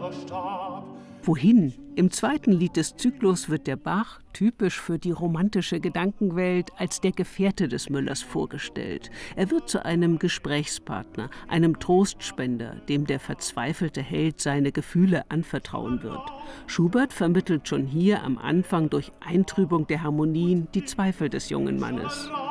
Wohin? Im zweiten Lied des Zyklus wird der Bach, typisch für die romantische Gedankenwelt, als der Gefährte des Müllers vorgestellt. Er wird zu einem Gesprächspartner, einem Trostspender, dem der verzweifelte Held seine Gefühle anvertrauen wird. Schubert vermittelt schon hier am Anfang durch Eintrübung der Harmonien die Zweifel des jungen Mannes.